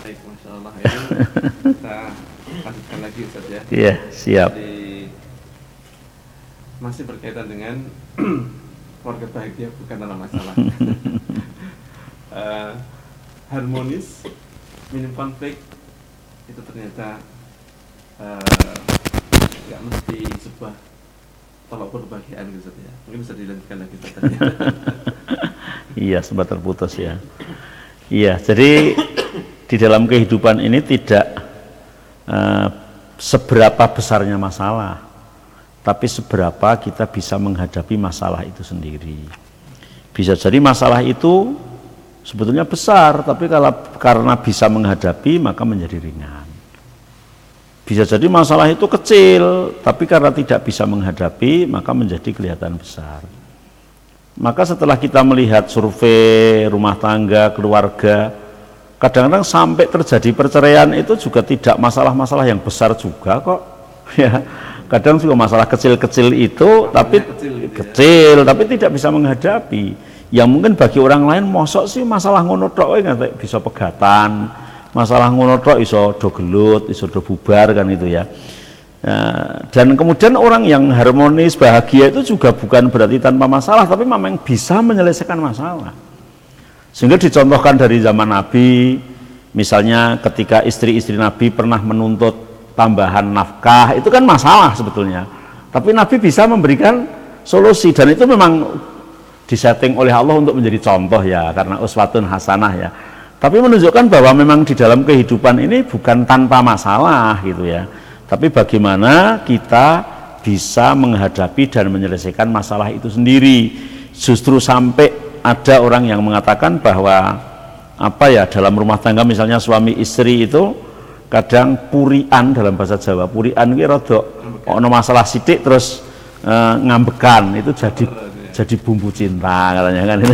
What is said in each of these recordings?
Baik, Masya Allah. Ini kita lanjutkan lagi Ustaz ya. Iya, siap. Jadi masih berkaitan dengan keluarga bahagia bukan dalam masalah. Harmonis, minim konflik itu ternyata nggak mesti sebuah tolak kebahagiaan gitu Ustaz ya. Mungkin bisa dilanjutkan lagi Ustaz. Iya, sempat terputus ya. Iya, jadi di dalam kehidupan ini tidak seberapa besarnya masalah, tapi seberapa kita bisa menghadapi masalah itu sendiri. Bisa jadi masalah itu sebetulnya besar, tapi kalau karena bisa menghadapi maka menjadi ringan. Bisa jadi masalah itu kecil, tapi karena tidak bisa menghadapi maka menjadi kelihatan besar. Maka setelah kita melihat survei rumah tangga, keluarga, kadang-kadang sampai terjadi perceraian itu juga tidak masalah-masalah yang besar juga kok. Ya, kadang juga masalah kecil-kecil itu, tapi kecil, tapi tidak bisa menghadapi. Yang mungkin bagi orang lain, mosok sih masalah ngono tok nggak bisa pegatan, masalah ngono tok iso do gelut, iso do bubar kan itu ya. Dan kemudian orang yang harmonis, bahagia itu juga bukan berarti tanpa masalah, tapi memang bisa menyelesaikan masalah. Sehingga dicontohkan dari zaman Nabi, misalnya ketika istri-istri Nabi pernah menuntut tambahan nafkah, itu kan masalah sebetulnya. Tapi Nabi bisa memberikan solusi, dan itu memang disetting oleh Allah untuk menjadi contoh ya, karena uswatun hasanah ya. Tapi menunjukkan bahwa memang di dalam kehidupan ini bukan tanpa masalah gitu ya. Tapi bagaimana kita bisa menghadapi dan menyelesaikan masalah itu sendiri. Justru sampai ada orang yang mengatakan bahwa dalam rumah tangga misalnya suami istri itu kadang purian, dalam bahasa Jawa purian itu rada ono masalah sidik terus ngambekan, itu jadi bumbu cinta katanya kan.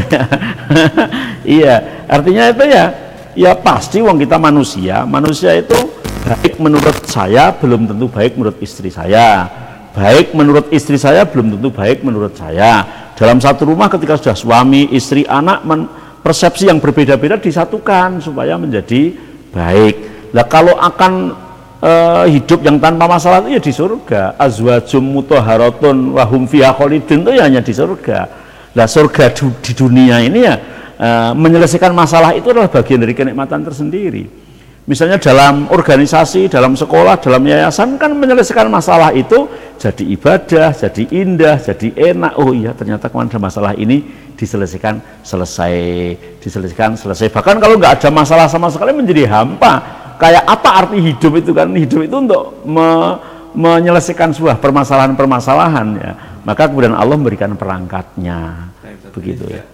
Iya, artinya itu ya pasti wong kita manusia itu baik menurut saya belum tentu baik menurut istri saya, baik menurut istri saya belum tentu baik menurut saya. Dalam satu rumah ketika sudah suami, istri, anak, persepsi yang berbeda-beda disatukan supaya menjadi baik. Nah kalau akan hidup yang tanpa masalah itu ya di surga. Azwajum mutahharatun wa hum fiha khalidun, itu ya hanya di surga. Nah surga di dunia ini ya menyelesaikan masalah itu adalah bagian dari kenikmatan tersendiri. Misalnya dalam organisasi, dalam sekolah, dalam yayasan kan menyelesaikan masalah itu jadi ibadah, jadi indah, jadi enak. Oh iya, ternyata kemarin ada masalah ini diselesaikan selesai. Bahkan kalau nggak ada masalah sama sekali menjadi hampa. Kayak apa arti hidup itu kan? Hidup itu untuk menyelesaikan sebuah permasalahan-permasalahan ya. Maka kemudian Allah memberikan perangkatnya. Begitu ya.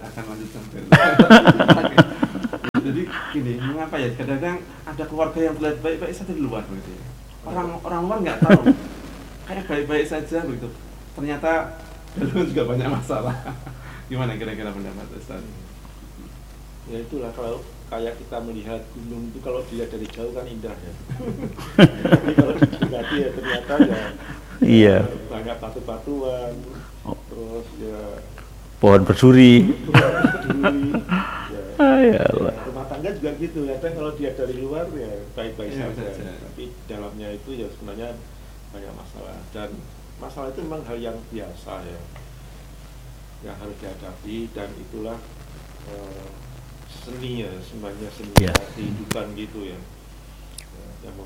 Jadi gini, mengapa ya kadang-kadang ada keluarga yang terlihat baik-baik saja di luar begitu ya. Orang luar nggak tahu kayak baik-baik saja begitu, ternyata dalam juga banyak masalah. Gimana kira-kira pendapat Ustaz? Ya itulah, kalau kayak kita melihat gunung itu kalau dilihat dari jauh kan indah ya. Tapi kalau didekati ya ternyata iya, banyak batu-batuan, terus ya pohon berduri. Ya, rumah tangga juga gitu ya, kalau dia dari luar ya baik-baik saja, tapi dalamnya itu ya sebenarnya banyak masalah, dan masalah itu memang hal yang biasa ya, yang harus dihadapi, dan itulah seni ya, sebenarnya seni kehidupan gitu ya, yang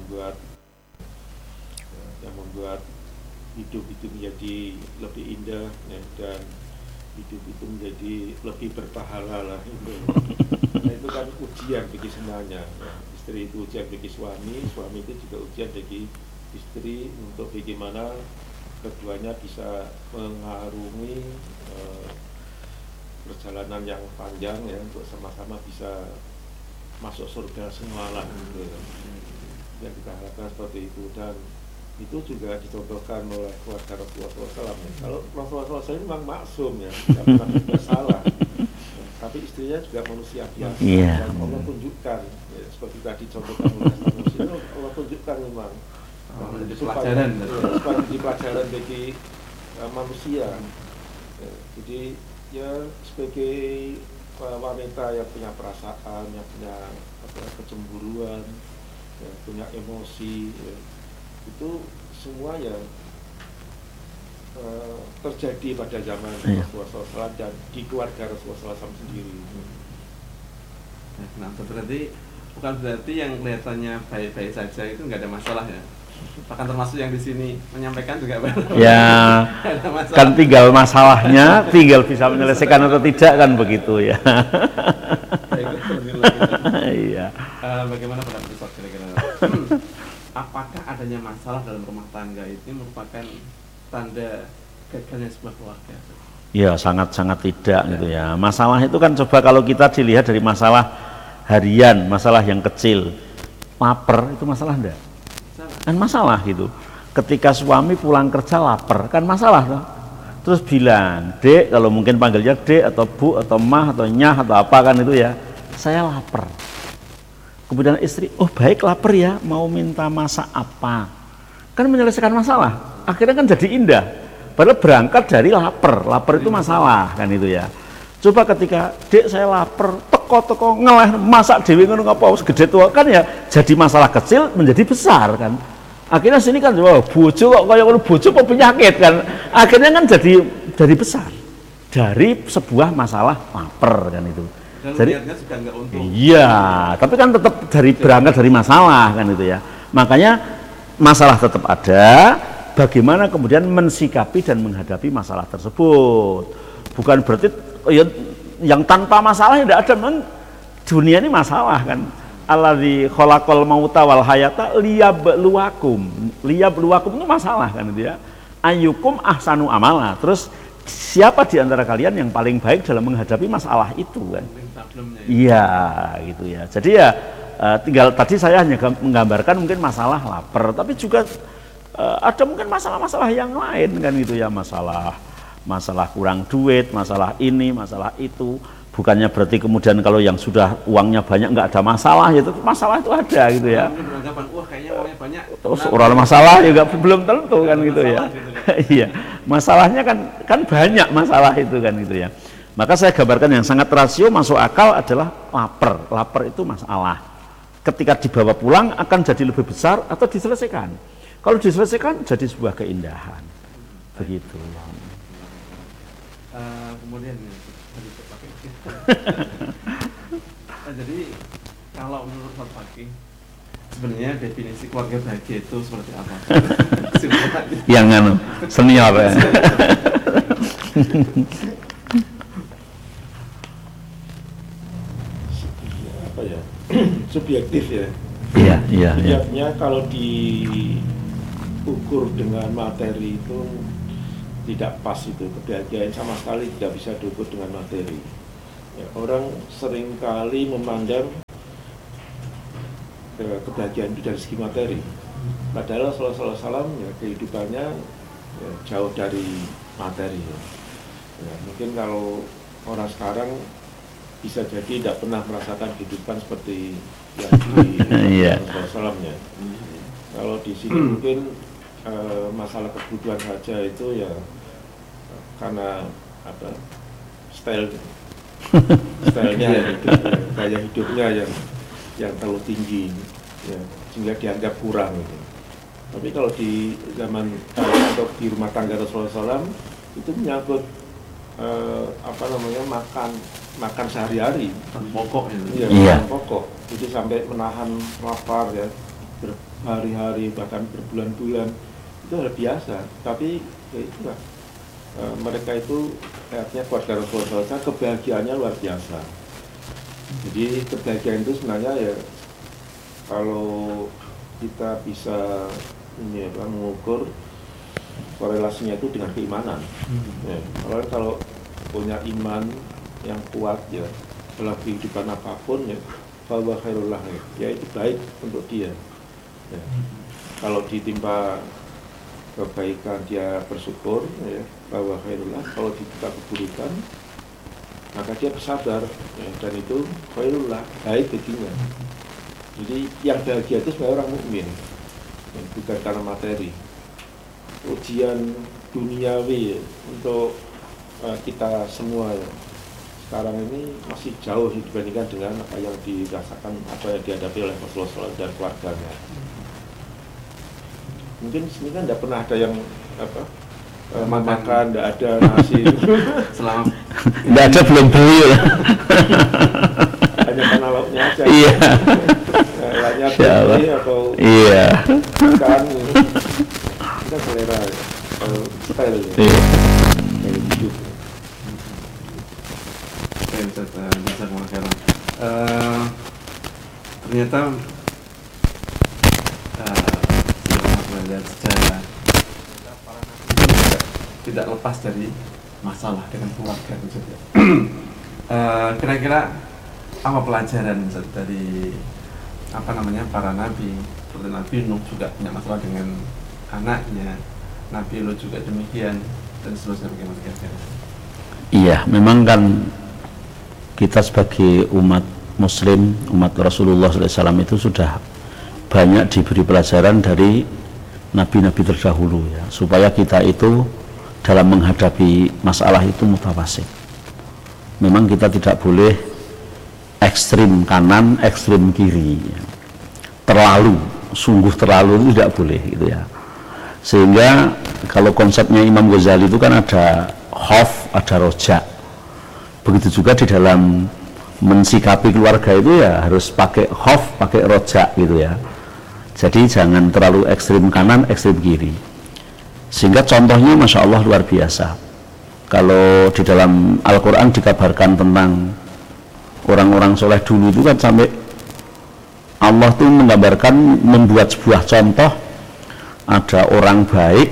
membuat hidup itu menjadi lebih indah ya, dan hidup itu menjadi lebih berpahala lah itu. Nah, itu kan ujian bagi semuanya ya. Istri itu ujian bagi suami itu juga ujian bagi istri, untuk bagaimana keduanya bisa mengarungi perjalanan yang panjang ya, untuk sama-sama bisa masuk surga semua lah gitu ya. Yang kita harapkan seperti itu, dan itu juga dicontohkan oleh keluarga Rasulullah SAW ya. Kalau Rasulullah SAW memang maksum ya, tidak pernah bersalah ya, tapi istrinya juga manusia biasa, dan Allah tunjukkan ya, seperti tadi contohkan oleh manusia, Allah tunjukkan memang supaya menjadi pelajaran bagi manusia ya. Jadi ya sebagai wanita yang punya perasaan, yang punya kecemburuan, yang punya emosi, ya, itu semua yang terjadi pada zaman Rasulullah SAW dan di keluarga Rasulullah SAW sendiri. Nah, berarti bukan berarti yang kelihatannya baik-baik saja itu nggak ada masalah ya? Bahkan termasuk yang di sini menyampaikan juga ya kan tinggal masalahnya, tinggal bisa menyelesaikan atau tidak kan begitu ya. Iya. Bagaimana pendapat Ustaz kira-kira? Apakah adanya masalah dalam rumah tangga ini merupakan tanda gagalnya sebuah keluarga? Ya sangat-sangat tidak gitu ya. Masalah itu kan coba kalau kita dilihat dari masalah harian, masalah yang kecil, lapar itu masalah enggak? Kan masalah gitu. Ketika suami pulang kerja lapar kan masalah toh. Terus bilang, Dek, kalau mungkin panggilnya Dek atau Bu atau Mah atau Nyah atau apa kan itu ya, saya lapar. Kemudian istri, oh baik lapar ya, mau minta masak apa? Kan menyelesaikan masalah. Akhirnya kan jadi indah. Padahal berangkat dari lapar itu masalah kan itu ya. Coba ketika Dek saya lapar, teko ngeleh masak dhewe ngono apa segede tua kan ya jadi masalah kecil menjadi besar kan. Akhirnya sini kan wow, bojo kok kaya ngono bojo apa penyakit kan. Akhirnya kan jadi besar dari sebuah masalah lapar kan itu. Dan jadi juga enggak untung. Iya, tapi kan tetap dari berangkat dari masalah kan itu ya. Makanya masalah tetap ada, bagaimana kemudian mensikapi dan menghadapi masalah tersebut. Bukan berarti ya, yang tanpa masalah tidak ada, memang dunia ini masalah kan. Alladzi khalaqal mauta wal hayata liyabluwakum itu masalah kan itu ya. Ayyukum ahsanu amala. Terus siapa di antara kalian yang paling baik dalam menghadapi masalah itu kan? Iya gitu ya. Jadi ya tinggal tadi saya hanya menggambarkan mungkin masalah lapar, tapi juga ada mungkin masalah-masalah yang lain kan gitu ya, masalah kurang duit, masalah ini, masalah itu. Bukannya berarti kemudian kalau yang sudah uangnya banyak nggak ada masalah, ya masalah itu ada gitu ya. Beranggapan, wah kayaknya uangnya banyak. Terus orang masalah juga belum tentu kan gitu ya. Iya, masalahnya kan banyak masalah itu kan gitu ya. Maka saya gambarkan yang sangat rasio masuk akal adalah lapar itu masalah. Ketika dibawa pulang akan jadi lebih besar atau diselesaikan. Kalau diselesaikan jadi sebuah keindahan. Begitu. Kemudian jadi kalau menurut Pak Fakih sebenarnya definisi keluarga bahagia itu seperti apa? Yang senior ya. Apa ya? Subjektif ya. Iya. Subjektifnya kalau diukur dengan materi itu tidak pas, itu kebahagiaan sama sekali tidak bisa diukur dengan materi. Ya, orang seringkali memandang kebahagiaan itu dari segi materi. Padahal Rasulullah SAW ya, kehidupannya ya, jauh dari materi. Ya, mungkin kalau orang sekarang bisa jadi tidak pernah merasakan kehidupan seperti yang di Rasulullah SAW ya. Kalau di sini mungkin masalah kebutuhan saja itu ya karena apa stylenya gaya hidupnya yang terlalu tinggi ya, sehingga dianggap kurang gitu. Tapi kalau di zaman atau di rumah tangga Rasulullah SAW itu menyangkut makan sehari-hari pokok ya, pokok. Jadi sampai menahan lapar ya berhari-hari bahkan berbulan-bulan itu hal biasa. Tapi ya itulah mereka itu artinya keluarga Rasulullah SAW kebahagiaannya luar biasa. Jadi kebahagiaan itu sebenarnya ya kalau kita bisa mengukur korelasinya itu dengan keimanan. Ya, kalau punya iman yang kuat ya dalam kehidupan apapun ya bahwa khairullah ya itu baik untuk dia. Ya. Kalau ditimpa kebaikan dia bersyukur ya, bahwa khairullah, kalau ditimpa keburukan maka dia bersabar ya, dan itu khairullah, baik baginya. Jadi yang bahagia itu sebenarnya orang mukmin ya, bukan karena materi. Ujian duniawi ya, untuk kita semua ya, sekarang ini masih jauh dibandingkan dengan apa yang dirasakan, apa yang dihadapi oleh Rasulullah SAW dan keluarganya. Mungkin di sini kan tidak pernah ada yang makan, tidak ada nasi. Selama Tidak ada, belum beli ya. Hanya karena lauknya aja. Iya. Lauknya Ya Allah. beli atau Iya. ikan. Kita selera style ya. Iya. Kayak hidup. Oke, bisa mengatakan ternyata setelah belajar sejarah tidak lepas dari masalah dengan keluarga Ustaz. Kira-kira apa pelajaran Ustaz, dari para nabi? Seperti Nabi Nuh juga punya masalah dengan anaknya, Nabi Lut juga demikian, dan seterusnya. Bagaimana kira-kira? Iya, memang kan kita sebagai umat Muslim, umat Rasulullah SAW itu sudah banyak diberi pelajaran dari nabi-nabi terdahulu ya, supaya kita itu dalam menghadapi masalah itu mutawasit. Memang kita tidak boleh ekstrim kanan, ekstrim kiri, ya. Terlalu, sungguh terlalu itu tidak boleh gitu ya. Sehingga kalau konsepnya Imam Ghazali itu kan ada khauf, ada roja. Begitu juga di dalam mensikapi keluarga itu ya harus pakai khauf, pakai roja gitu ya. Jadi jangan terlalu ekstrim kanan, ekstrim kiri. Sehingga contohnya Masya Allah luar biasa. Kalau di dalam Al-Quran dikabarkan tentang orang-orang soleh dulu itu kan sampai Allah tuh menggambarkan, membuat sebuah contoh, ada orang baik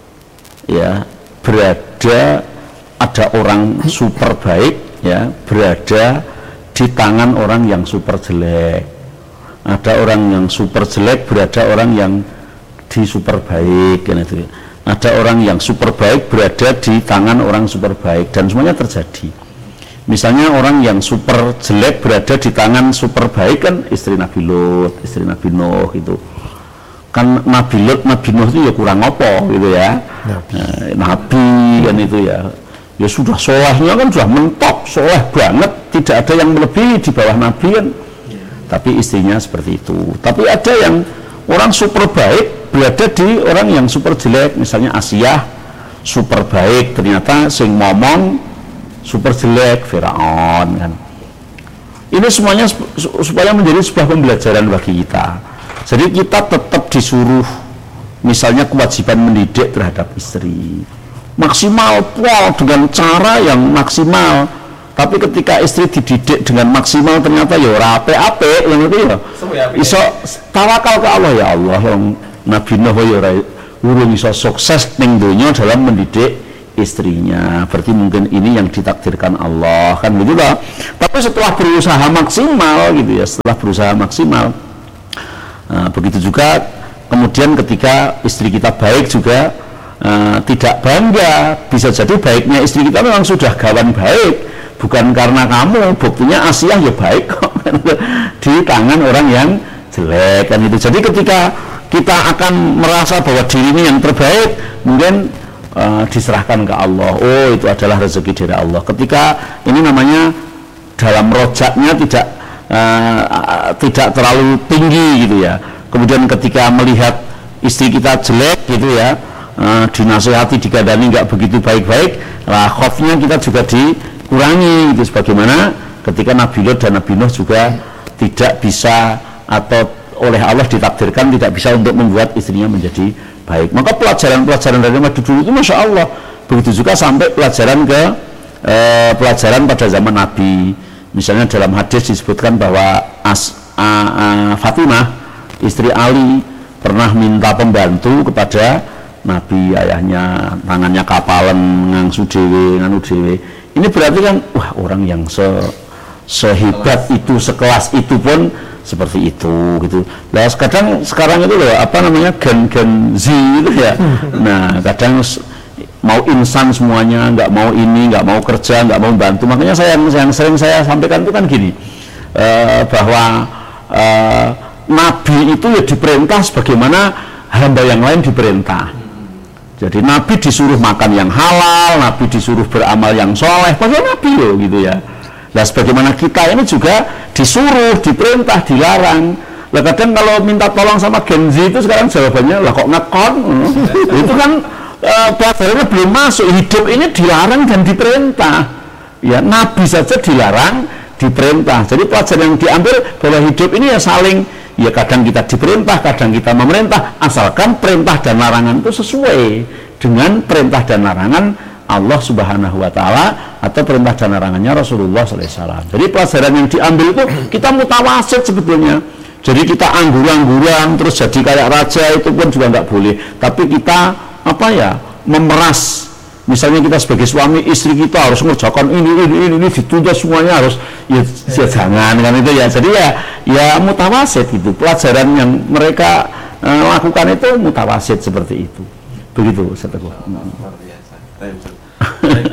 ya berada, ada orang super baik ya berada di tangan orang yang super jelek, ada orang yang super jelek berada orang yang di super baik kan itu. Ada orang yang super baik berada di tangan orang super baik, dan semuanya terjadi. Misalnya orang yang super jelek berada di tangan super baik kan istri Nabi Lut, istri Nabi Nuh itu. Kan Nabi Lut, Nabi Nuh itu ya kurang apa gitu ya. Nabi kan itu ya. Ya sudah solehnya kan sudah mentok, soleh banget, tidak ada yang melebihi di bawah Nabi kan. Tapi istrinya seperti itu. Tapi ada yang orang super baik berada di orang yang super jelek, misalnya Asiyah super baik, ternyata sing ngomong super jelek, Firaun kan. Ini semuanya supaya menjadi sebuah pembelajaran bagi kita. Jadi kita tetap disuruh misalnya kewajiban mendidik terhadap istri maksimal, dengan cara yang maksimal. Tapi ketika istri dididik dengan maksimal ternyata ya ora apik-apik yang itu ya. Iso tawakal ke Allah, ya Allah, Nabi Nuh ya ora urung iso sukses ning donya dalam mendidik istrinya. Berarti mungkin ini yang ditakdirkan Allah kan begitu lah. Tapi setelah berusaha maksimal gitu ya, setelah berusaha maksimal. Nah, begitu juga kemudian ketika istri kita baik juga tidak bangga, bisa jadi baiknya istri kita memang sudah gawan baik, bukan karena kamu, buktinya Asiyah ya baik kok di tangan orang yang jelek kan itu. Jadi ketika kita akan merasa bahwa diri ini yang terbaik, mungkin diserahkan ke Allah. Oh, itu adalah rezeki dari Allah. Ketika ini namanya dalam rojaknya tidak terlalu tinggi gitu ya. Kemudian ketika melihat istri kita jelek gitu ya, dinasihati, dikandani nggak begitu baik-baik, lah khaufnya kita juga dikurangi gitu. Sebagaimana ketika Nabi Lut dan Nabi Nuh juga tidak bisa, atau oleh Allah ditakdirkan tidak bisa untuk membuat istrinya menjadi baik. Maka pelajaran-pelajaran dari Nabi dulu itu Masya Allah. Begitu juga sampai pelajaran pelajaran pada zaman Nabi. Misalnya dalam hadis disebutkan bahwa Fatimah istri Ali pernah minta pembantu kepada Nabi, ayahnya tangannya kapalan, ngangsu dewe. Ini berarti kan wah, orang yang sehebat itu, sekelas itu pun seperti itu gitu. Nah, kadang sekarang itu loh gen Z gitu ya. Nah, kadang mau insan semuanya, nggak mau ini, nggak mau kerja, nggak mau bantu. Makanya yang sering saya sampaikan itu kan gini, bahwa Nabi itu ya diperintah sebagaimana hamba yang lain diperintah. Jadi Nabi disuruh makan yang halal, Nabi disuruh beramal yang soleh, bagaimana Nabi loh gitu ya. Nah, sebagaimana kita ini juga disuruh, diperintah, dilarang. Lah kadang kalau minta tolong sama Gen Z itu sekarang jawabannya lah kok ngekon. Itu kan pelajarannya belum masuk. Hidup ini dilarang dan diperintah. Ya, Nabi saja dilarang, diperintah. Jadi pelajaran yang diambil bahwa hidup ini ya saling, ya kadang kita diperintah, kadang kita memerintah, asalkan perintah dan larangan itu sesuai dengan perintah dan larangan Allah Subhanahu wa Ta'ala atau perintah dan larangannya Rasulullah SAW. Jadi pelajaran yang diambil itu kita mutawasid sebetulnya. Jadi kita anggur-angguran terus jadi kayak raja itu pun juga nggak boleh. Tapi kita memeras. Misalnya kita sebagai suami istri kita harus mengerjakan ini ditunda semuanya harus ya jangan kan itu ya. Jadi ya mutawasid itu. Pelajaran yang mereka lakukan itu mutawasid seperti itu. Begitu Ustaz Teguh. Luar biasa. Baik,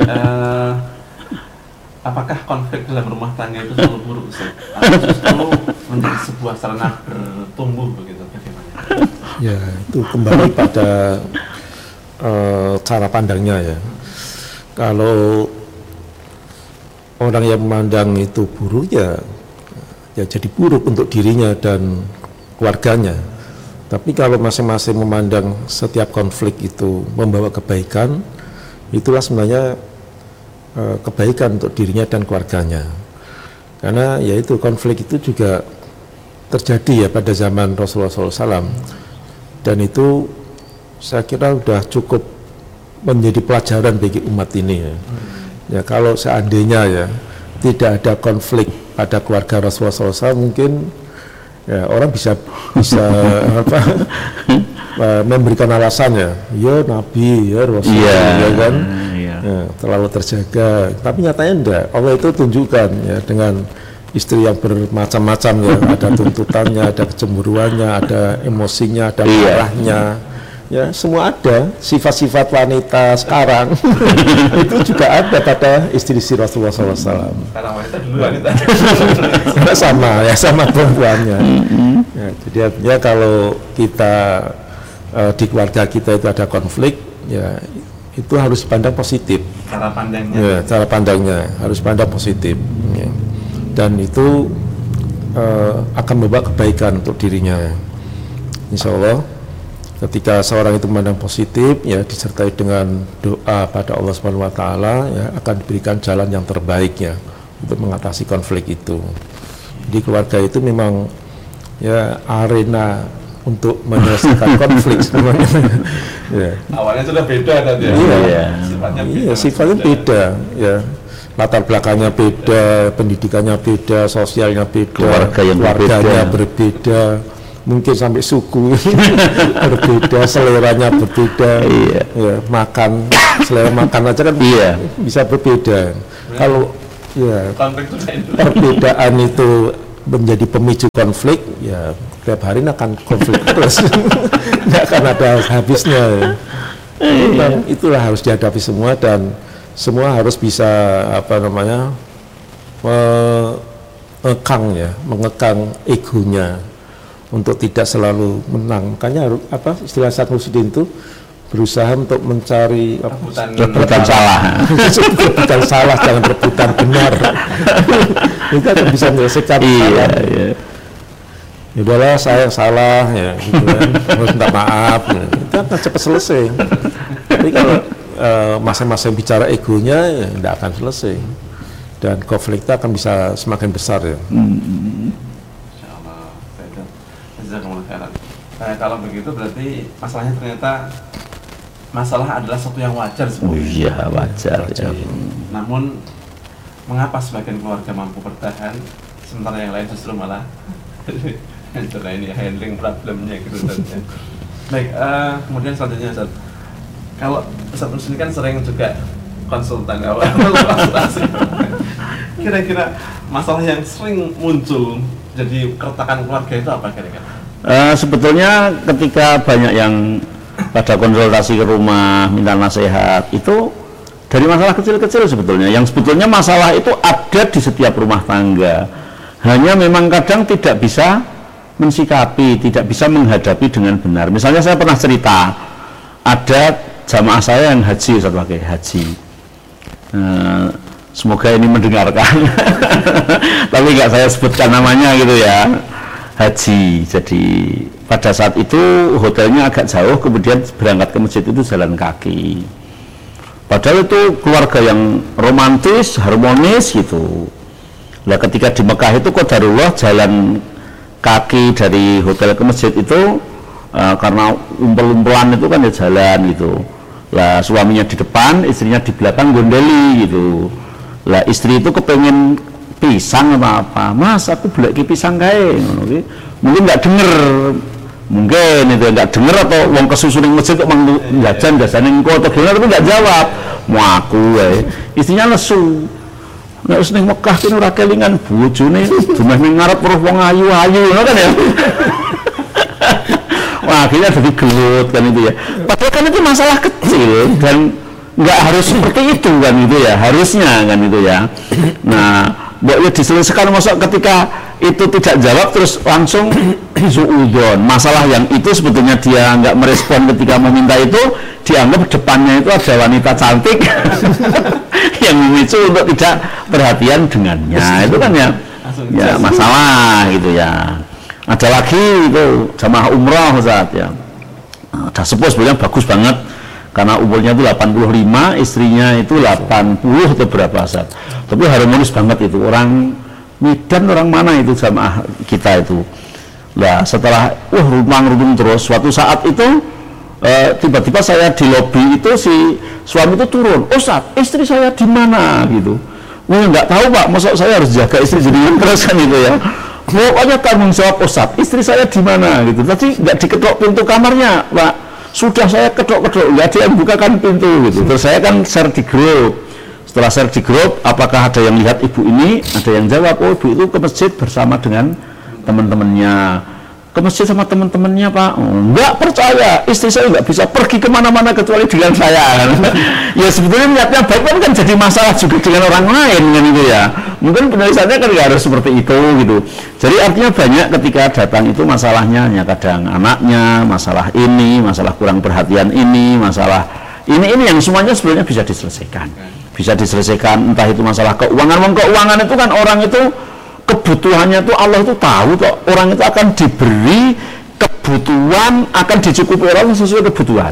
apakah konflik dalam rumah tangga itu selalu buruk, Ustaz? Atau justru menjadi sebuah sarana bertumbuh begitu? Bagaimana? Ya, itu kembali pada cara pandangnya ya. Kalau orang yang memandang itu buruk ya jadi buruk untuk dirinya dan keluarganya. Tapi kalau masing-masing memandang setiap konflik itu membawa kebaikan, itulah sebenarnya kebaikan untuk dirinya dan keluarganya. Karena yaitu konflik itu juga terjadi ya pada zaman Rasulullah SAW, dan itu saya kira sudah cukup menjadi pelajaran bagi umat ini ya. Ya kalau seandainya ya tidak ada konflik pada keluarga Rasulullah SAW, mungkin ya orang bisa memberikan alasannya, ya Nabi, ya Rasulullah, ya kan. Ya, terlalu terjaga, tapi nyatanya enggak. Allah itu tunjukkan ya dengan istri yang bermacam-macam ya, ada tuntutannya, ada kecemburuannya, ada emosinya, ada marahnya, ya semua ada. Sifat-sifat wanita sekarang itu juga ada pada istri-istri Rasulullah SAW. Sekarang wanita dulu wanita. sama perempuannya. Ya, jadi artinya kalau kita di keluarga kita itu ada konflik, ya itu harus pandang positif. Cara pandangnya. Ya, cara pandangnya harus pandang positif. Ya. Dan itu akan membawa kebaikan untuk dirinya. Insya Allah, ketika seorang itu memandang positif, ya disertai dengan doa pada Allah Subhanahu Wa Taala, ya akan diberikan jalan yang terbaik ya untuk mengatasi konflik itu. Di keluarga itu memang ya arena untuk menyelesaikan konflik semuanya. Ya. Awalnya sudah beda kan ya. Sifatnya beda ya. Latar belakangnya beda, pendidikannya beda, sosialnya beda, keluarganya berbeda, mungkin sampai suku berbeda, seleranya berbeda. Ya, selera makan aja kan bisa berbeda. Kalau ya perbedaan itu menjadi pemicu konflik, ya tiap hari akan konflik terus, nggak akan ada habisnya. Dan itulah harus dihadapi semua, dan semua harus bisa mengekang egonya untuk tidak selalu menang. Makanya istilah Sadruddin itu berusaha untuk mencari rebutan salah. Rebutan salah, jangan rebutan benar. Itu akan bisa menyelesaikan masalah. Ya udahlah, saya salah ya, gitu kan. Harus minta maaf. Ya. Itu akan cepat selesai. Tapi kalau masing-masing bicara egonya, ya tidak akan selesai. Dan konflik itu akan bisa semakin besar ya. Insyaallah. Kalau begitu berarti masalahnya ternyata masalah adalah sesuatu yang wajar sebenarnya. Oh iya, wajar. Namun mengapa sebagian keluarga mampu bertahan sementara yang lain justru malah ini handling problemnya gitu. Baik, kemudian selanjutnya Ustaz, kalau Ustaz Muslim kan sering juga konsultan konsultasi. Kira-kira masalah yang sering muncul jadi keretakan keluarga itu apa kira-kira? Sebetulnya ketika banyak yang pada konsultasi ke rumah minta nasihat, itu dari masalah kecil-kecil sebetulnya, yang sebetulnya masalah itu ada di setiap rumah tangga, hanya memang kadang tidak bisa mensikapi, tidak bisa menghadapi dengan benar. Misalnya saya pernah cerita, ada jamaah saya yang haji, Ustaz Wakil, haji. semoga ini mendengarkan. Tapi nggak saya sebutkan namanya gitu ya. Haji. Jadi pada saat itu hotelnya agak jauh, kemudian berangkat ke masjid itu jalan kaki. Padahal itu keluarga yang romantis, harmonis gitu. Nah ketika di Mekah itu qadarullah jalan kaki dari hotel ke masjid itu karena umpel-umpelan itu kan ya jalan gitu. Lah suaminya di depan, istrinya di belakang gondeli gitu. Lah istri itu kepengen pisang apa, mas aku beli pisang kae, mungkin nggak denger, mungkin itu nggak denger atau wong kesusu ning masjid kok mang jajan engko atau gimana, tapi nggak jawab, mau aku istrinya lesu. Nek wis ning Mekah kene ora kelingan bojone dumeh ning ngarep weruh wong ayu-ayu ngono kan ya. Wah, akhirnya jadi gelut kan itu ya. Padahal kan itu masalah kecil dan nggak harus seperti itu kan gitu ya, harusnya kan itu ya. Nah, ya diselesaikan masuk ketika itu tidak jawab terus langsung suudzon. Masalah yang itu sebetulnya dia nggak merespon ketika meminta itu, dianggap depannya itu ada wanita cantik yang memicu untuk tidak perhatian dengannya. Itu kan ya masalah gitu ya. Ada lagi itu jamaah umrah Ustaz ya. Ada sepuh sebenarnya bagus banget karena umurnya itu 85, istrinya itu 80 atau berapa Ustaz. Tapi harmonis banget itu, orang Medan orang mana itu jamaah kita itu. Nah setelah rumang-rumung terus, suatu saat itu tiba-tiba saya di lobi itu si suami itu turun, Ustaz istri saya di mana gitu. Wah nggak tahu Pak, masa saya harus jaga istri jadi terus kan itu ya. Pokoknya tanggung jawab Ustaz, istri saya di mana gitu. Tadi nggak diketok pintu kamarnya Pak, sudah saya ketok-ketok, nggak ada yang bukakan pintu gitu. Terus saya kan share di grup. Setelah share di grup, apakah ada yang lihat ibu ini? Ada yang jawab, oh ibu itu ke masjid bersama dengan teman-temannya. Ke masjid sama teman-temannya Pak. Enggak percaya, istri saya nggak bisa pergi kemana-mana kecuali dengan saya. Ya sebetulnya niatnya baik kan jadi masalah juga dengan orang lain kan itu ya. Mungkin penulisannya kan nggak harus seperti itu gitu. Jadi artinya banyak ketika datang itu masalahnya, hanya kadang anaknya, masalah ini, masalah kurang perhatian ini, masalah ini yang semuanya sebenarnya bisa diselesaikan. Bisa diselesaikan, entah itu masalah keuangan. Keuangan itu kan orang itu kebutuhannya itu Allah itu tahu kok, orang itu akan diberi kebutuhan, akan dicukupi orang sesuai kebutuhan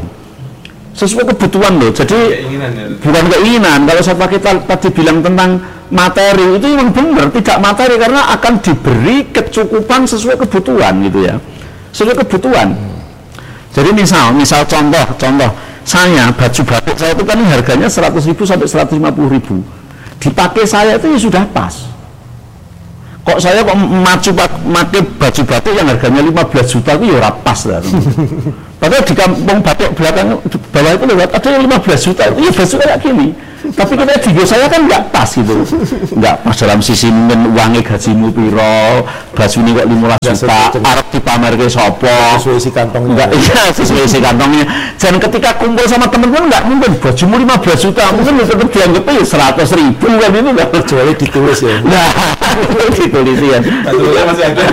loh. Jadi bukan keinginan. Kalau saya pakai tadi bilang tentang materi itu memang benar, tidak materi karena akan diberi kecukupan sesuai kebutuhan gitu ya, sesuai kebutuhan. Jadi misal contoh saya baju batik saya itu kan harganya 100.000 sampai 150.000, dipakai saya itu ya sudah pas. Kok saya kok pakai baju batik yang harganya 15 juta itu ya pas lah. Padahal di kampung batik belakang bawah itu lewat ada yang 15 juta itu ya baju kayak gini. Tapi kita di saya kan nggak pas gitu, nggak pas dalam sisi mungkin uangnya gajimu piro, baju ini kok 15 juta, arep dipamer ke sopo, sesuai isi kantongnya. Nggak, iya sesuai isi kantongnya. Dan ketika kumpul sama teman-teman nggak mungkin bajumu 15 juta, mungkin tetap dianggapnya 100.000 kan itu nggak. Kecuali ditulis ya. Nah, ditulis ya. Masih ada.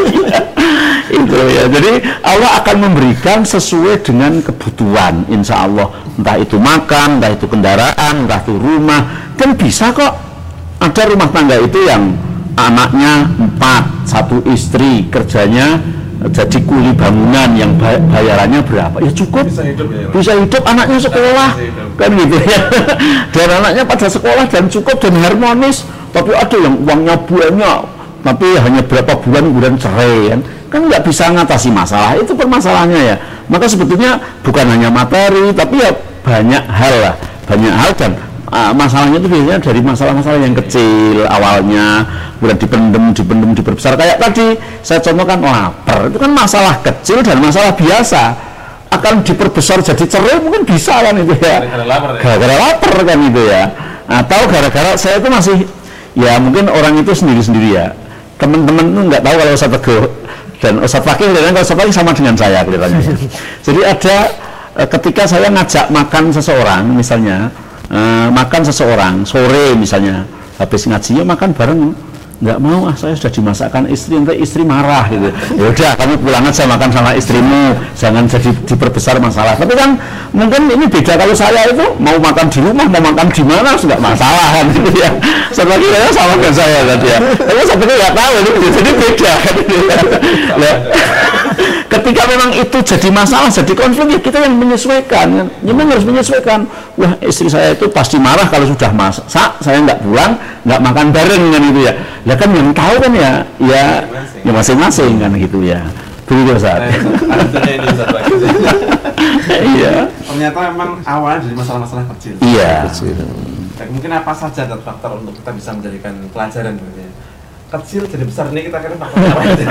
Itu ya. Jadi Allah akan memberikan sesuai dengan kebutuhan, insya Allah. Entah itu makan, entah itu kendaraan, entah itu rumah. Dan bisa kok. Ada rumah tangga itu yang anaknya 4, satu istri, kerjanya jadi kuli bangunan yang bayarannya berapa? Ya cukup. Bisa hidup, anaknya sekolah. Kan gitu ya. Dan anaknya pada sekolah dan cukup dan harmonis. Tapi ada yang uangnya banyak, tapi hanya berapa bulan kemudian cerai kan nggak bisa ngatasi masalah itu permasalahannya ya. Maka sebetulnya bukan hanya materi tapi ya banyak hal dan masalahnya itu biasanya dari masalah-masalah yang kecil awalnya kemudian dipendem diperbesar. Kayak tadi saya contohkan lapar, itu kan masalah kecil dan masalah biasa akan diperbesar jadi cerai mungkin bisa kan itu ya, gara-gara lapar kan itu ya, atau gara-gara saya itu masih ya mungkin orang itu sendiri-sendiri ya, teman-teman itu nggak tahu kalau saya teguh dan Ustaz Fakih kelihatannya kalau Ustaz Fakih sama dengan saya kelihatannya. Jadi ada ketika saya ngajak makan seseorang misalnya makan seseorang sore misalnya habis ngajinya makan bareng nggak mau, saya sudah dimasakkan istri, nanti istri marah gitu. Ya udah, kamu pulang aja makan sama istrimu, jangan jadi diperbesar masalah. Tapi kan mungkin ini beda, kalau saya itu mau makan di rumah, mau makan di mana nggak masalah kan gitu ya. Seperti saya sama dengan saya tadi ya. Tapi seperti nggak tahu ini jadi beda kan gitu ya. Nah, ketika memang itu jadi masalah, jadi konflik, ya kita yang menyesuaikan. Memang harus menyesuaikan. Wah, istri saya itu pasti marah kalau sudah masak, saya nggak pulang, nggak makan bareng kan gitu ya. Ya kan yang tahu kan ya masing-masing kan gitu ya. Begitu Ustaz. Ini Ustaz lagi. Iya. Ternyata memang awalnya dari masalah-masalah kecil. Iya. Dan mungkin apa saja faktor untuk kita bisa menjadikan pelajaran gitu ya. Kecil jadi besar ini kita kira faktor apa aja.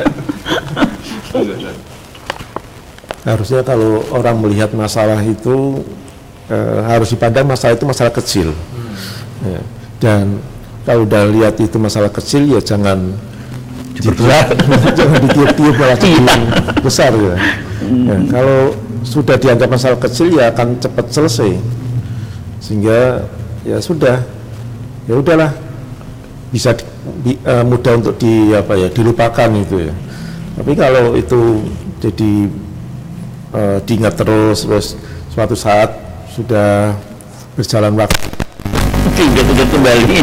Harusnya kalau orang melihat masalah itu harus dipandang masalah itu masalah kecil. Ya. Dan kalau udah lihat itu masalah kecil, ya jangan jangan ditiup-tiup malah jadi besar ya. Ya, kalau sudah dianggap masalah kecil, ya akan cepat selesai. Sehingga ya sudah, ya udahlah, bisa mudah untuk dilupakan itu ya. Tapi kalau itu jadi diingat terus suatu saat sudah berjalan waktu Ingat kembali.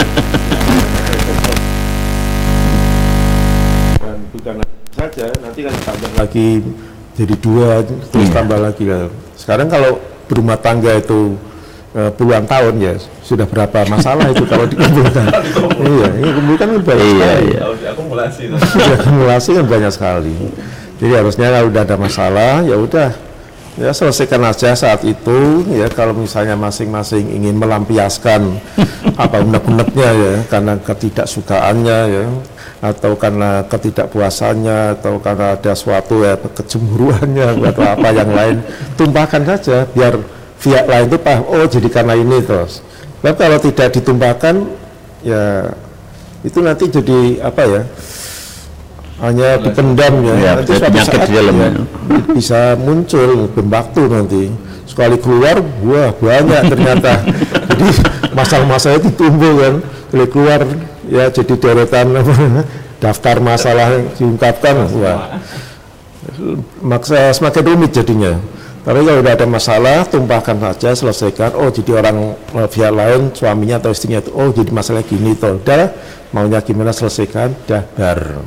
Dan bukan saja, nanti kan tambah lagi jadi 2, terus tambah lagi. Sekarang kalau berumah tangga itu puluhan tahun, ya sudah berapa masalah itu kalau dikumpulkan. Iya, ini kumpulkan kan banyak sekali. Kalau diakumulasi itu. Akumulasi kan banyak sekali. Jadi harusnya kalau udah ada masalah, ya udah, ya selesaikan aja saat itu. Ya kalau misalnya masing-masing ingin melampiaskan apa unek-uneknya ya, karena ketidaksukaannya ya, atau karena ketidakpuasannya, atau karena ada suatu ya kecemburuannya atau apa yang lain, tumpahkan saja biar pihak lain itu paham, oh jadi karena ini terus. Tapi kalau tidak ditumpahkan, ya itu nanti jadi apa ya, hanya dipendam ya, nanti suatu saat ya, bisa muncul bom waktu nanti. Sekali keluar, wah banyak ternyata. Jadi masalah-masalah itu tumbuh kan, sekali keluar ya jadi deretan daftar masalah yang diungkapkan, wah maksa semakin rumit jadinya. Tapi kalau udah ada masalah, tumpahkan saja, selesaikan. Oh jadi orang pihak lain, suaminya atau istrinya itu, oh jadi masalah gini tuh, udah maunya gimana selesaikan, dah bar.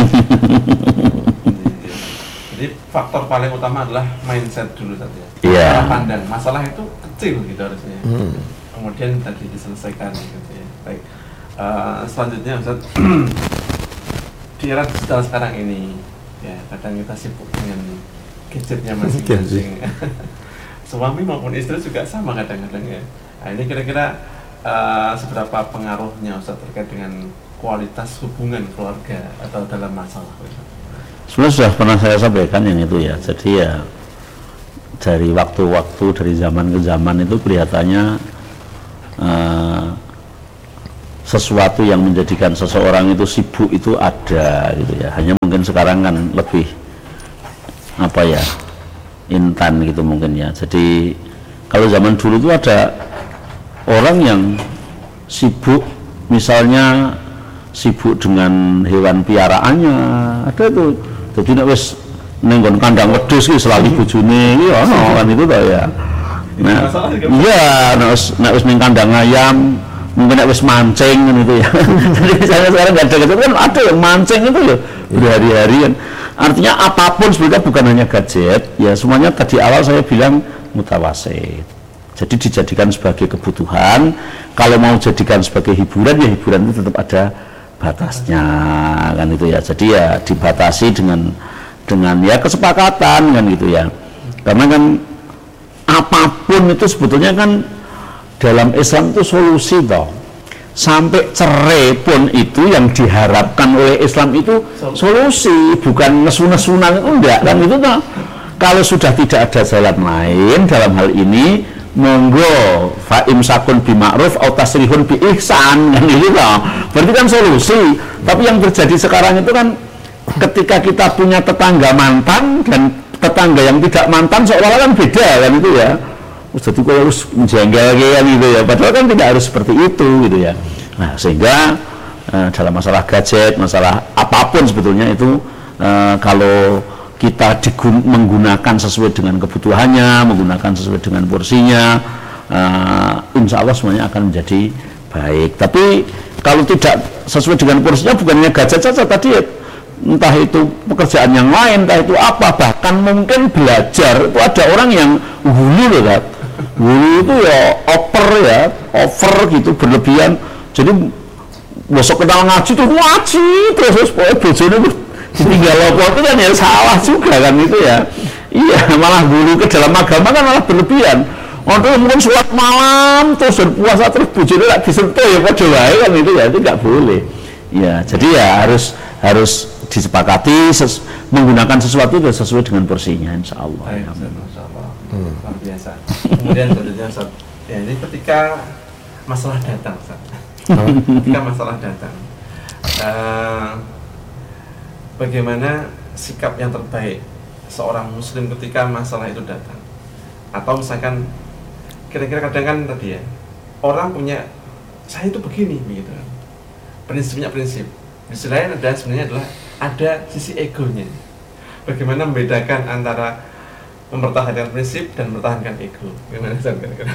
Jadi faktor paling utama adalah mindset dulu saja. Iya. Cara pandang masalah itu kecil gitu harusnya. Kemudian tadi diselesaikan gitu ya. Baik. Selanjutnya Ustaz, di era digital sekarang ini, ya kadang kita sibuk dengan gadgetnya masing-masing. Suami maupun istri juga sama kadang-kadang ya. Nah ini kira-kira seberapa pengaruhnya Ustaz terkait dengan kualitas hubungan keluarga atau dalam masalah? Sebenarnya sudah pernah saya sampaikan yang itu ya. Jadi ya dari waktu-waktu, dari zaman ke zaman itu kelihatannya sesuatu yang menjadikan seseorang itu sibuk itu ada gitu ya. Hanya mungkin sekarang kan lebih apa ya, intan gitu mungkin ya. Jadi kalau zaman dulu itu ada orang yang sibuk, misalnya sibuk dengan hewan piaraannya, ada itu. Jadi nek wis nenggon kandang wedhus ki selalu bojone iki ono kan itu toh ya. Nah, iya, nek wis ning kandang ayam, mungkin nek wis mancing kan itu ya. Jadi saya sekarang enggak ada gitu kan, ada yang mancing itu ya berhari-hari kan. Artinya apapun sebenarnya bukan hanya gadget, ya semuanya tadi awal saya bilang mutawasid. Jadi dijadikan sebagai kebutuhan. Kalau mau jadikan sebagai hiburan, ya hiburan itu tetap ada batasnya kan itu ya. Jadi ya dibatasi dengan ya kesepakatan kan gitu ya. Karena kan apapun itu sebetulnya kan dalam Islam itu solusi toh. Sampai cerai pun itu yang diharapkan oleh Islam itu solusi, bukan nesu-nesunan itu enggak kan itu toh. Kalau sudah tidak ada jalan lain dalam hal ini, monggo fa imsakun bi ma'ruf au tasrihun bi ihsan kan itu toh. Berarti kan solusi. Tapi yang terjadi sekarang itu kan ketika kita punya tetangga mantan dan tetangga yang tidak mantan seolah-olah kan beda kan itu ya. Jadi kok harus menjengkel kan gitu ya, padahal kan tidak harus seperti itu gitu ya. Nah sehingga dalam masalah gadget, masalah apapun sebetulnya itu kalau kita menggunakan sesuai dengan kebutuhannya, menggunakan sesuai dengan porsinya, insya Allah semuanya akan menjadi baik. Tapi kalau tidak sesuai dengan porsinya, bukannya gadget saja tadi, entah itu pekerjaan yang lain, entah itu apa, bahkan mungkin belajar itu ada orang yang hulu loh kan, hulu itu ya over gitu, berlebihan. Jadi besok kenal ngaji tuh ngaji terus pokoknya bojone ditinggal apa itu kan ya salah juga kan itu ya. Iya, malah hulu ke dalam agama kan malah berlebihan. Orang mungkin sholat malam terus berpuasa terus bojone lagi disentuh ya padha wae kan itu ya, itu nggak boleh. Ya, jadi ya harus disepakati menggunakan sesuatu sesuai dengan porsinya, insya Allah. Luar biasa. Kemudian selanjutnya Ustaz, ya ini ketika masalah datang Ustaz. Ketika masalah datang, bagaimana sikap yang terbaik seorang muslim ketika masalah itu datang? Atau misalkan kira-kira kadang kan tadi ya, orang punya saya itu begini begitu kan. Prinsipnya prinsip. Di sisi lain ada sebenarnya adalah ada sisi egonya. Bagaimana membedakan antara mempertahankan prinsip dan mempertahankan ego? Bagaimana kira-kira?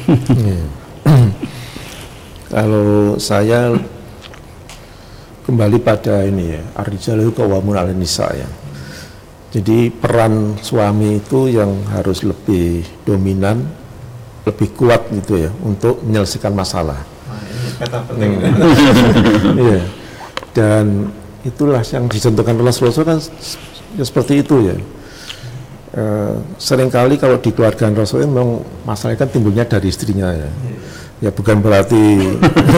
Kalau saya kembali pada ini ya, ar-rijalu qawwamun 'alan nisa ya. Jadi peran suami itu yang harus lebih dominan, lebih kuat gitu ya untuk menyelesaikan masalah. Kata penting. Iya. Dan itulah yang dicontohkan Rasulullah kan seperti itu ya. Seringkali kalau di keluarga Rasulullah memang masalahnya kan timbulnya dari istrinya ya. Ya bukan berarti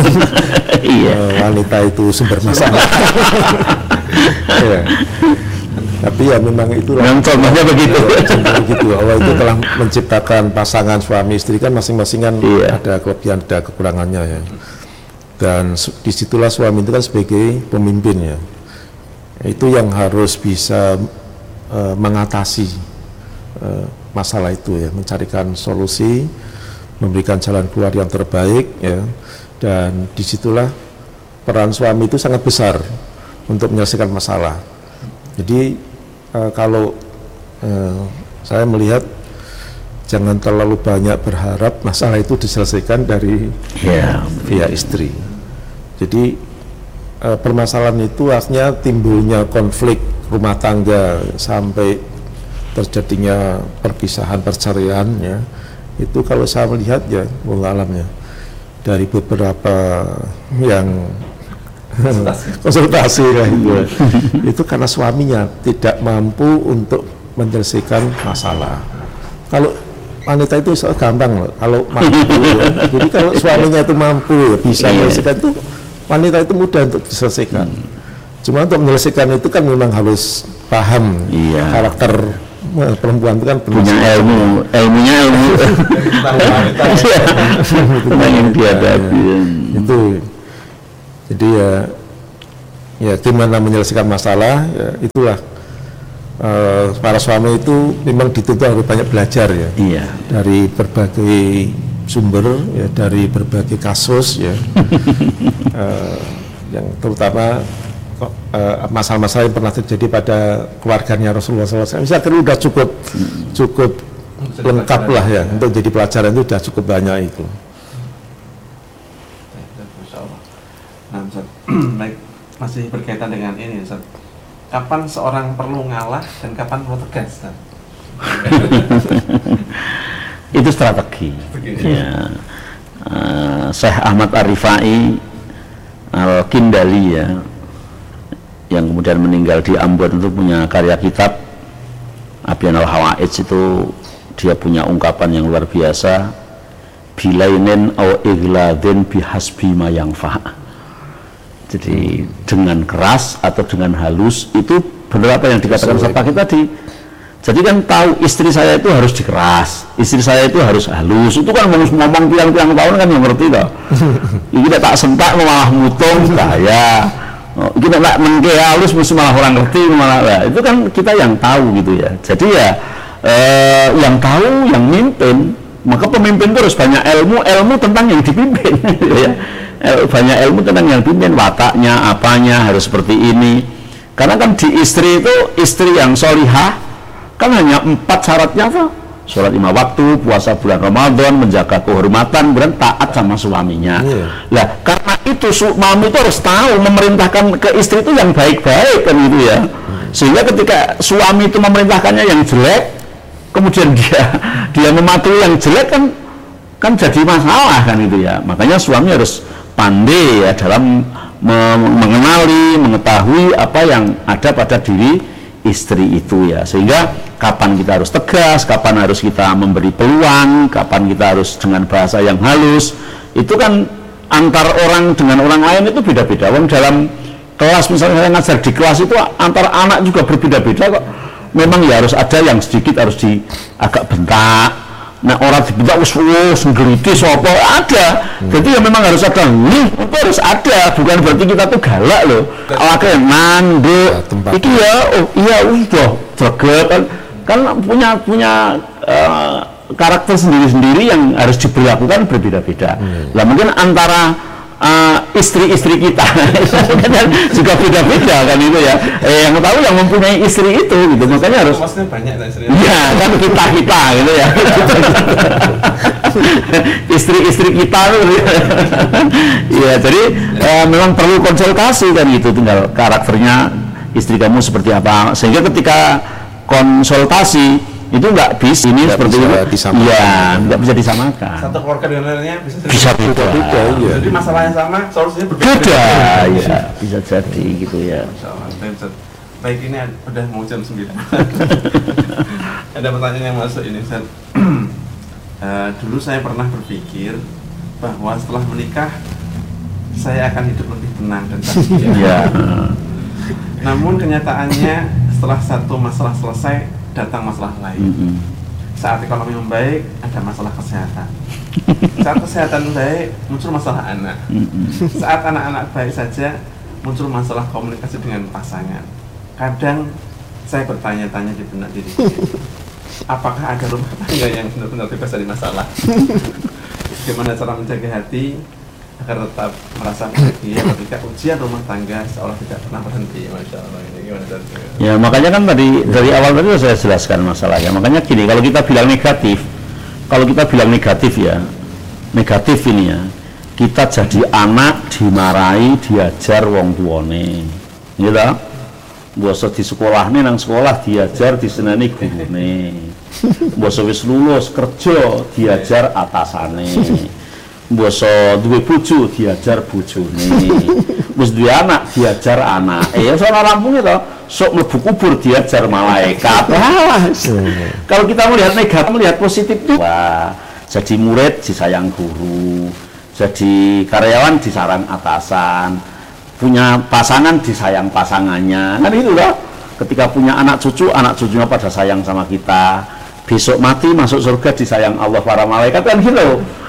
wanita itu sumber masalah. Ya. Tapi ya memang itulah. Contohnya begitu. Begitu. Allah itu telah menciptakan pasangan suami istri kan masing-masing kan ada kelebihan, ada kekurangannya ya. Dan disitulah suami itu kan sebagai pemimpin ya. Itu yang harus bisa mengatasi masalah itu ya, mencarikan solusi, memberikan jalan keluar yang terbaik ya. Dan disitulah peran suami itu sangat besar untuk menyelesaikan masalah. Jadi kalau saya melihat jangan terlalu banyak berharap masalah itu diselesaikan dari pihak istri. Jadi permasalahan itu artinya timbulnya konflik rumah tangga sampai terjadinya perpisahan, perceraian ya. Itu kalau saya melihat ya, alamnya dari beberapa yang konsultasi ya, itu karena suaminya tidak mampu untuk menyelesaikan masalah. Kalau wanita itu gampang loh, kalau mampu ya. Jadi kalau suaminya itu mampu ya, bisa menyelesaikan itu, wanita itu mudah untuk diselesaikan. Cuma untuk menyelesaikan itu kan memang harus paham karakter perempuan itu kan punya ilmunya yang dihadapi itu. Jadi ya gimana menyelesaikan masalah ya, itulah para suami itu memang dituntut harus banyak belajar ya, dari berbagai sumber ya, dari berbagai kasus ya. Yang terutama masalah-masalah yang pernah terjadi pada keluarganya Rasulullah SAW. Misalkan udah cukup lengkap lah ya, untuk jadi pelajaran itu sudah cukup banyak itu. Nah, Ustaz, baik, masih berkaitan dengan ini, Ustaz. Kapan seorang perlu ngalah dan kapan perlu tegas, Ustaz? Itu strategi. Ya. Syekh Ahmad Ar-Rifai Al-Kindali ya, yang kemudian meninggal di Ambon itu punya karya kitab Abyan al-Hawaij. Itu dia punya ungkapan yang luar biasa, bilainin au igladin bihasbi ma yanfa'. Jadi dengan keras atau dengan halus, itu benar apa yang dikatakan Ustaz Fakih tadi. Jadi kan tahu istri saya itu harus dikeras, istri saya itu harus halus. Itu kan ngomong tiang-tiang tahun kan yang ngerti toh. Ini tak sentak malah mutung bahaya. Kita nak mengke halus mesti malah orang ngerti malah. Nah, itu kan kita yang tahu gitu ya. Jadi ya yang tahu yang mimpin Maka pemimpin itu harus banyak ilmu tentang yang dipimpin. Ya. Banyak ilmu tentang yang dipimpin, wataknya, apanya, harus seperti ini. Karena kan di istri itu, istri yang solihah, kan hanya 4 syaratnya tuh. Sholat 5 waktu, puasa bulan Ramadan, menjaga kehormatan, kemudian taat sama suaminya. Lah, karena itu suami itu harus tahu memerintahkan ke istri itu yang baik-baik kan gitu ya. Sehingga ketika suami itu memerintahkannya yang jelek, kemudian dia mematuhi yang jelek kan jadi masalah kan itu ya. Makanya suami harus pandai ya dalam mengenali, mengetahui apa yang ada pada diri istri itu ya, sehingga kapan kita harus tegas, kapan harus kita memberi peluang, kapan kita harus dengan bahasa yang halus. Itu kan antar orang dengan orang lain itu beda-beda. Dalam kelas misalnya saya ngajar di kelas itu antar anak juga berbeda-beda kok. Memang ya harus ada yang sedikit harus agak bentak. Nah orang dibentak senggelitis apa ada. Jadi ya memang harus ada itu harus ada, bukan berarti kita tuh galak loh. Awake mandek iki ya iya udah jaga kan punya karakter sendiri-sendiri yang harus diberlakukan berbeda-beda. Lah mungkin antara istri-istri kita juga beda-beda kan itu ya. Yang tahu yang mempunyai istri itu gitu, makanya harus maksudnya banyak istri. Iya kan kita gitu ya. Istri-istri kita tuh. Iya jadi memang perlu konsultasi kan gitu, tinggal karakternya istri kamu seperti apa, sehingga ketika konsultasi itu nggak bisa ini nggak seperti bisa itu, disamakan. iya nggak bisa disamakan. Satu keluarga dengan lainnya Bisa beda. Iya. Jadi masalah yang sama, solusinya Beda, ya bisa jadi gitu ya. Baik, ini udah mau jam 9. Ada pertanyaan yang masuk ini, Ustaz. Dulu saya pernah berpikir bahwa setelah menikah saya akan hidup lebih tenang dan bahagia. Ya. Namun kenyataannya setelah satu masalah selesai, datang masalah lain. Saat ekonomi membaik, ada masalah kesehatan. Saat kesehatan baik, muncul masalah anak. Saat anak-anak baik saja, muncul masalah komunikasi dengan pasangan. Kadang saya bertanya-tanya di benak diri sendiri, apakah ada rumah tangga yang benar-benar bebas dari masalah? Bagaimana cara menjaga hati agar tetap merasa bahagia ketika ujian rumah tangga seolah tidak pernah berhenti? Masya Allah, ini gimana tadi? Ya makanya kan dari awal tadi saya jelaskan masalahnya. Makanya gini, kalau kita bilang negatif ya, negatif ini ya, kita jadi anak dimarahi, diajar wong tuane, gitu. Bosok di sekolah nih, nang sekolah diajar diseneni gurune. Bosok wis lulus kerja diajar atasane. Bosok duwe bojo diajar bojone. Wis duwe anak diajar anak. Ya sono rampungnya toh, sok mlebu kubur diajar malaikat. Kalau kita melihat negatif, melihat positif tuh, wah, jadi murid disayang guru, jadi karyawan disarang atasan, punya pasangan disayang pasangannya, kan itu loh. Ketika punya anak cucunya pada sayang sama kita. Besok mati masuk surga disayang Allah para malaikat, kan gitu.